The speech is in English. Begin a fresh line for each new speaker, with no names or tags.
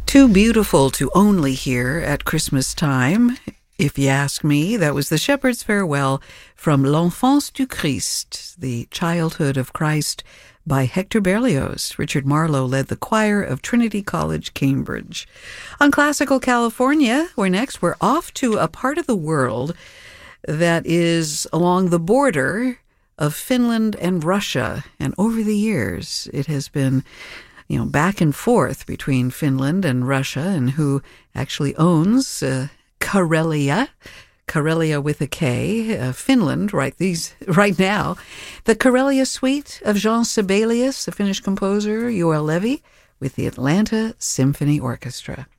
Too beautiful to only hear at Christmas time. If you ask me, that was the Shepherd's Farewell from L'Enfance du Christ, the Childhood of Christ, by Hector Berlioz. Richard Marlowe led the choir of Trinity College, Cambridge. On Classical California, we're off to a part of the world that is along the border of Finland and Russia. And over the years, it has been back and forth between Finland and Russia, and who actually owns Karelia with a K, Finland, right now. The Karelia Suite of Jean Sibelius, the Finnish composer, Joel Levy, with the Atlanta Symphony Orchestra.